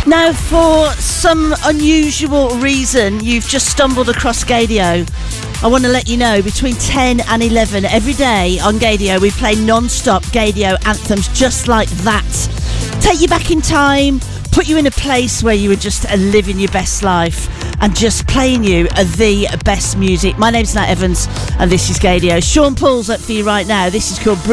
Now, for some unusual reason, you've just stumbled across Gaydio. I want to let you know, between 10 and 11 every day on Gaydio, we play non-stop Gaydio anthems just like that. Take you back in time, put you in a place where you were just living your best life and just playing you the best music. My name's Nat Evans and this is Gaydio. Sean Paul's up for you right now. This is called